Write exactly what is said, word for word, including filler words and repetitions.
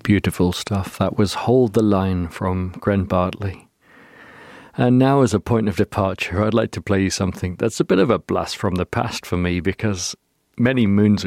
Beautiful stuff. That was Hold the Line from Gren Bartley. And now, as a point of departure, I'd like to play you something that's a bit of a blast from the past for me, because many moons